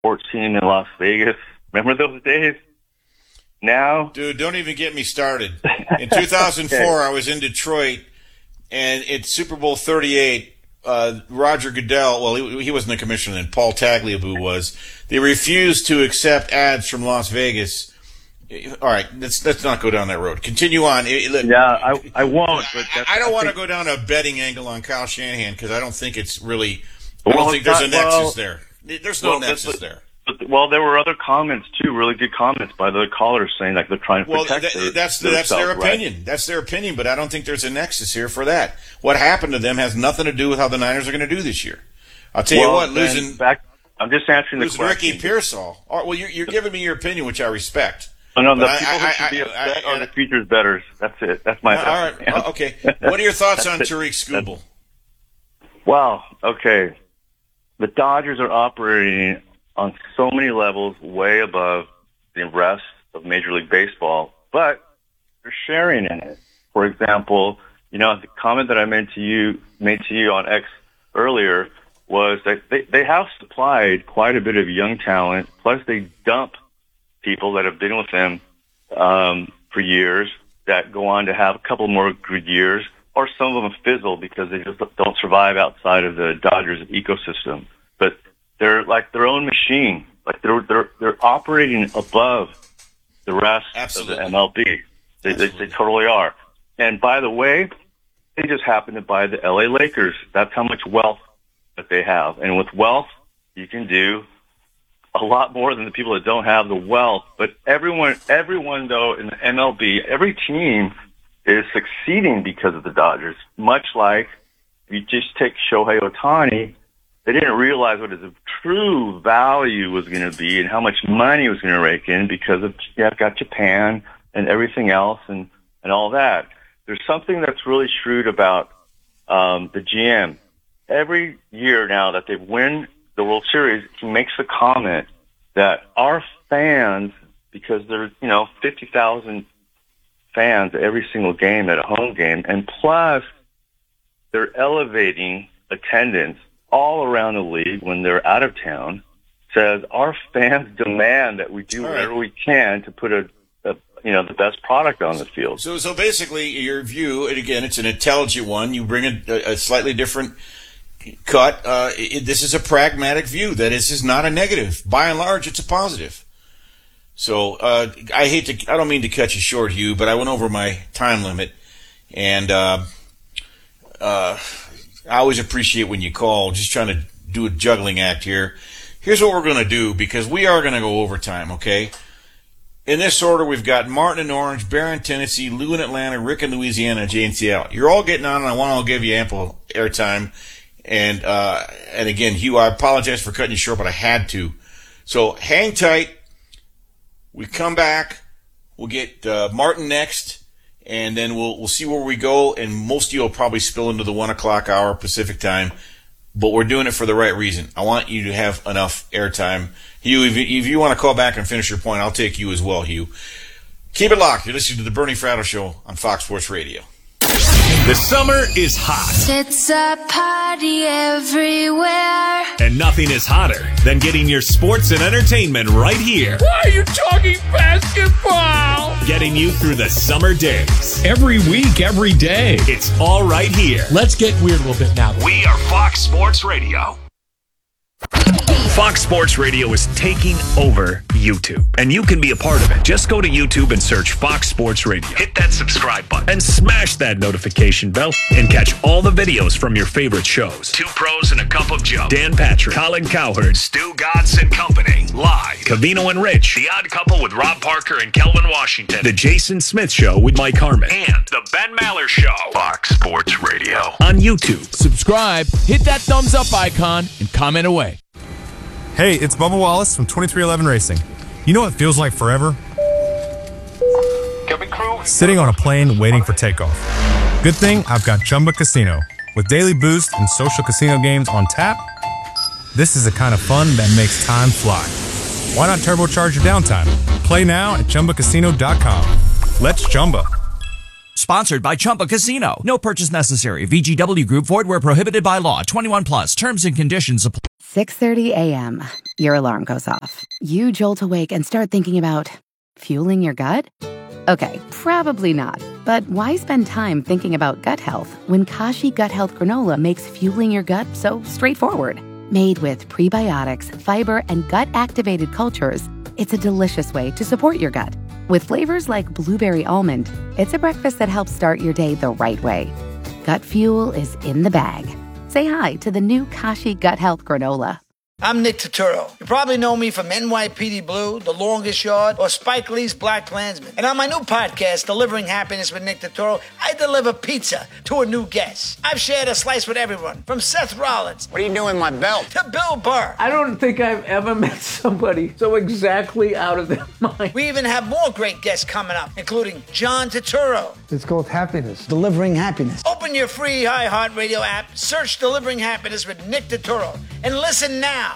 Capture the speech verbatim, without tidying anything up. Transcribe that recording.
sports team in Las Vegas. Remember those days? Now, dude, don't even get me started. In two thousand four, okay. I was in Detroit, and it's Super Bowl thirty-eight. Uh, Roger Goodell, well, he, he wasn't the commissioner then. Paul Tagliabue was. They refused to accept ads from Las Vegas. All right, let's let's not go down that road. Continue on. Yeah, I I won't. But I, I don't I want think... to go down a betting angle on Kyle Shanahan because I don't think it's really. I well, don't think there's not, a nexus well, there. There's no well, nexus there. But, well, there were other comments too, really good comments by the callers saying like they're trying to well, protect. Well, their, that's their that's self, their opinion. Right? That's their opinion. But I don't think there's a nexus here for that. What happened to them has nothing to do with how the Niners are going to do this year. I'll tell well, you what, losing back, I'm just answering the losing question. Ricky Pearsall. All right, well, you're, you're giving me your opinion, which I respect. Oh, no, the but people I, who I, should be I, upset I, I, are the futures bettors. That's it. That's my. No, all right. Well, okay. What are your thoughts on Tariq Skubal? Wow. Okay. The Dodgers are operating on so many levels way above the rest of Major League Baseball, but they're sharing in it. For example, you know, the comment that I made to you made to you on X earlier was that they, they have supplied quite a bit of young talent, plus they dump people that have been with them um, for years that go on to have a couple more good years, or some of them fizzle because they just don't survive outside of the Dodgers ecosystem. But they're like their own machine. Like they're they're they're operating above the rest Absolutely. of the M L B. They, they they totally are. And by the way, they just happen to buy the L A Lakers. That's how much wealth that they have. And with wealth, you can do a lot more than the people that don't have the wealth. But everyone, everyone though in the M L B, every team is succeeding because of the Dodgers. Much like if you just take Shohei Ohtani, they didn't realize what his true value was going to be and how much money was going to rake in because of you have got Japan and everything else and, and all that. There's something that's really shrewd about um, the G M. Every year now that they win the World Series, he makes a comment that our fans, because there's, you know, fifty thousand fans every single game at a home game, and plus they're elevating attendance all around the league when they're out of town, says our fans demand that we do whatever we can to put a, a you know, the best product on the field. So, so basically, your view, and again, it's an intelligent one. You bring a, a slightly different cut. Uh, it, this is a pragmatic view that this is not a negative. By and large, it's a positive. So, uh, I hate to, I don't mean to cut you short, Hugh, but I went over my time limit, and uh, uh, I always appreciate when you call. Just trying to do a juggling act here. Here's what we're going to do, because we are going to go overtime, okay? In this order, we've got Martin in Orange, Bear in Tennessee, Lou in Atlanta, Rick in Louisiana, and Jay in Seattle. You're all getting on, and I want to give you ample airtime. And uh, and again, Hugh, I apologize for cutting you short, but I had to. So hang tight. We come back. We'll get uh, Martin next, and then we'll we'll see where we go. And most of you will probably spill into the one o'clock hour Pacific time, but we're doing it for the right reason. I want you to have enough airtime. Hugh, if you, if you want to call back and finish your point, I'll take you as well, Hugh. Keep it locked. You're listening to the Bernie Fratto Show on Fox Sports Radio. The summer is hot. It's a party everywhere. And nothing is hotter than getting your sports and entertainment right here. Why are you talking basketball? Getting you through the summer days. Every week, every day. It's all right here. Let's get weird a little bit now. We are Fox Sports Radio. Fox Sports Radio is taking over YouTube, and you can be a part of it. Just go to YouTube and search Fox Sports Radio. Hit that subscribe button and smash that notification bell and catch all the videos from your favorite shows. Two Pros and a Cup of Joe, Dan Patrick, Colin Cowherd, Stu Godson and Company, live. Cavino and Rich, The Odd Couple with Rob Parker and Kelvin Washington, The Jason Smith Show with Mike Harmon, and The Ben Maller Show. Fox Sports Radio on YouTube. Subscribe, hit that thumbs up icon, and comment away. Hey, it's Bubba Wallace from twenty-three eleven Racing. You know what feels like forever? Sitting on a plane waiting for takeoff. Good thing I've got Chumba Casino. With daily boost and social casino games on tap, this is the kind of fun that makes time fly. Why not turbocharge your downtime? Play now at Chumba Casino dot com. Let's Chumba. Sponsored by Chumba Casino. No purchase necessary. V G W Group. Void where prohibited by law. twenty-one plus. Terms and conditions apply. six thirty a.m., your alarm goes off. You jolt awake and start thinking about fueling your gut? Okay, probably not. But why spend time thinking about gut health when Kashi Gut Health Granola makes fueling your gut so straightforward? Made with prebiotics, fiber, and gut-activated cultures, it's a delicious way to support your gut. With flavors like blueberry almond, it's a breakfast that helps start your day the right way. Gut fuel is in the bag. Say hi to the new Kashi Gut Health Granola. I'm Nick Turturro. You probably know me from N Y P D Blue, The Longest Yard, or Spike Lee's Black Klansman. And on my new podcast, Delivering Happiness with Nick Turturro, I deliver pizza to a new guest. I've shared a slice with everyone, from Seth Rollins. What are you doing with my belt? To Bill Burr. I don't think I've ever met somebody so exactly out of their mind. We even have more great guests coming up, including John Turturro. It's called Happiness. Delivering Happiness. Open your free iHeartRadio app, search Delivering Happiness with Nick Turturro, and listen now